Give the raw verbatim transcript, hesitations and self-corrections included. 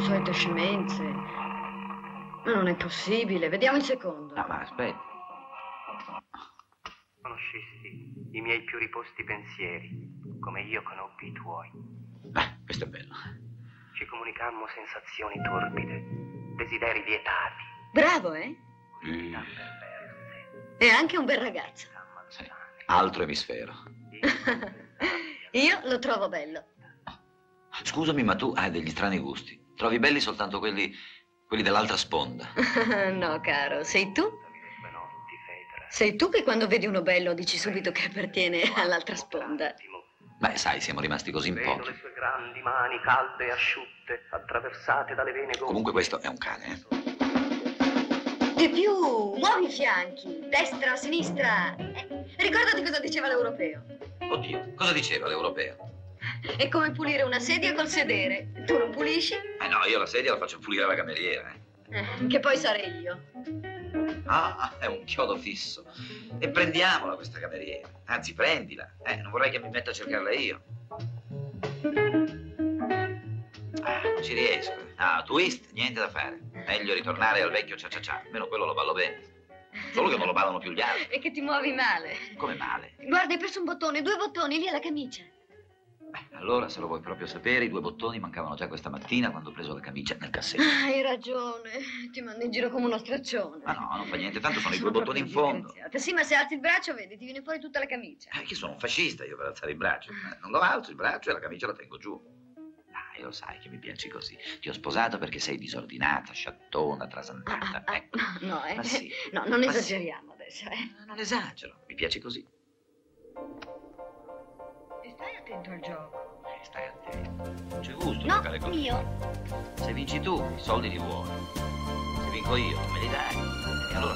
solite scemenze. Ma non è possibile. Vediamo il secondo. No, ma aspetta. Conoscessi i miei più riposti pensieri, come io conobbi i tuoi. Beh, questo è bello. Ci comunicammo sensazioni torbide, desideri vietati. Bravo, eh? Mm. E anche un bel ragazzo. Sì. Altro emisfero. Io lo trovo bello. Scusami, ma tu hai degli strani gusti. Trovi belli soltanto quelli, quelli dell'altra sponda. No, caro, sei tu? Sei tu che quando vedi uno bello dici subito che appartiene all'altra sponda. Beh, sai, siamo rimasti così in Vedo pochi. le sue grandi mani calde e asciutte, attraversate dalle vene gonfie. Comunque questo è un cane, eh? Di più, muovi i fianchi, destra, sinistra. Eh, ricordati cosa diceva l'europeo. Oddio, cosa diceva l'europeo? È come pulire una sedia col sedere. Tu non pulisci? Eh no, io la sedia la faccio pulire alla cameriera, eh. Eh, che poi sarei io. Ah, è un chiodo fisso. E prendiamola questa cameriera. Anzi, prendila. Eh, non vorrei che mi metta a cercarla io. Ah, non ci riesco. Ah, twist, niente da fare. Meglio ritornare al vecchio cia-cia-cia. Almeno quello lo ballo bene. Solo che non lo ballano più gli altri. E che ti muovi male. Come male? Guarda, hai perso un bottone, due bottoni lì alla camicia. Beh, allora, se lo vuoi proprio sapere, i due bottoni mancavano già questa mattina quando ho preso la camicia nel cassetto. Ah, hai ragione. Ti mando in giro come uno straccione. Ma no, non fa niente, tanto sono i due Sono bottoni in proprio fondo. disgraziata. Sì, ma se alzi il braccio, vedi, ti viene fuori tutta la camicia. Eh, che sono un fascista io per alzare il braccio. Eh, non lo alzo il braccio e la camicia la tengo giù. Dai, lo sai che mi piaci così. Ti ho sposato perché sei disordinata, sciattona, trasandata. Ah, ah, Ecco. no, eh. Ma sì. No, non Ma esageriamo adesso, eh. sì. Non esagero, mi piaci così. E stai attento al gioco. Eh, stai attento. Non c'è gusto No, giocare così. mio. Se vinci tu, i soldi li vuoi. Se vinco io, me li dai. E allora